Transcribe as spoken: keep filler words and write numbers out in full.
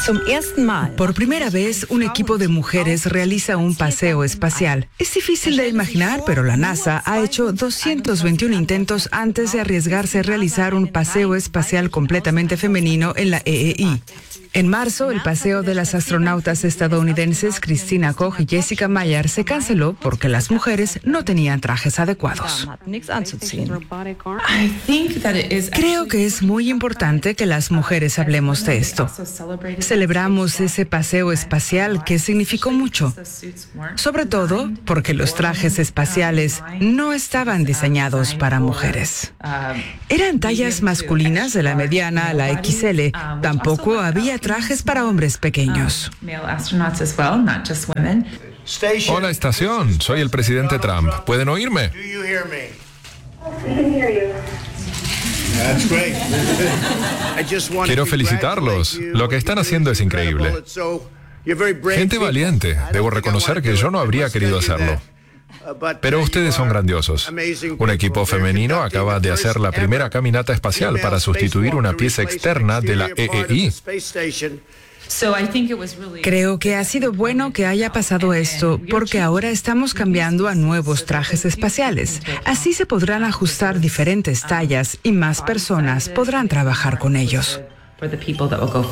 Por primera vez, un equipo de mujeres realiza un paseo espacial. Es difícil de imaginar, pero la NASA ha hecho doscientos veintiún intentos antes de arriesgarse a realizar un paseo espacial completamente femenino en la E E I. En marzo, el paseo de las astronautas estadounidenses Christina Koch y Jessica Meyer se canceló porque las mujeres no tenían trajes adecuados. Creo que es muy importante que las mujeres hablemos de esto. Celebramos ese paseo espacial que significó mucho, sobre todo porque los trajes espaciales no estaban diseñados para mujeres. Eran tallas masculinas de la mediana a la equis ele. Tampoco había trajes para hombres pequeños. Hola, estación. Soy el presidente Trump. ¿Pueden oírme? Quiero felicitarlos. Lo que están haciendo es increíble. Gente valiente. Debo reconocer que yo no habría querido hacerlo. Pero ustedes son grandiosos. Un equipo femenino acaba de hacer la primera caminata espacial para sustituir una pieza externa de la E E I. Creo que ha sido bueno que haya pasado esto, porque ahora estamos cambiando a nuevos trajes espaciales. Así se podrán ajustar diferentes tallas y más personas podrán trabajar con ellos.